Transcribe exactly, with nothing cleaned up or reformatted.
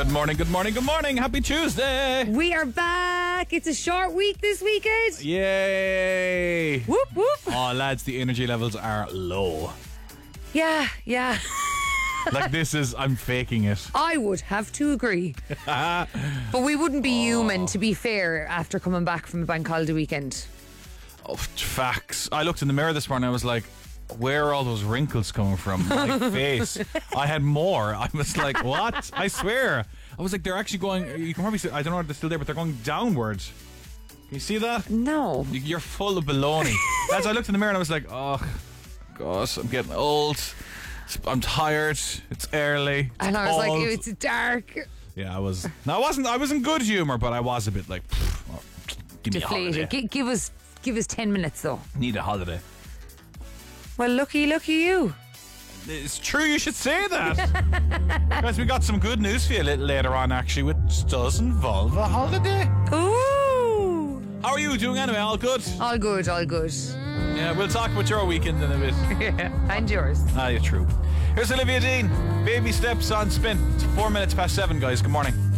Good morning, good morning, good morning. Happy Tuesday. We are back. It's a short week this weekend. Yay. Whoop, whoop. Oh, lads, the energy levels are low. Yeah, yeah. Like this is, I'm faking it. I would have to agree. But we wouldn't be human, to be fair, after coming back from a bank holiday weekend. Oh, facts. I looked in the mirror this morning, I was like, where are all those wrinkles coming from? My face. I had more. I was like, what? I swear. I was like, they're actually going, you can probably see, I don't know if they're still there, but they're going downwards. Can you see that? No. You're full of baloney. As I looked in the mirror and I was like, oh, gosh, I'm getting old. I'm tired. It's early. It's and I was cold. like, it's dark. Yeah, I was. No, I wasn't. I was in good humour, but I was a bit like, pff, oh, give me a Deflated. holiday. G- give us, give us ten minutes though. Need a holiday. Well, lucky, lucky you. It's true. You should say that. Guys, we got some good news for you a little later on, actually, which does involve a holiday. Ooh. How are you doing anyway? All good? All good, all good. Yeah, we'll talk about your weekend in a bit. Yeah, and yours. Ah, you're true. Here's Olivia Dean. Baby steps on spin. It's four minutes past seven, guys. Good morning.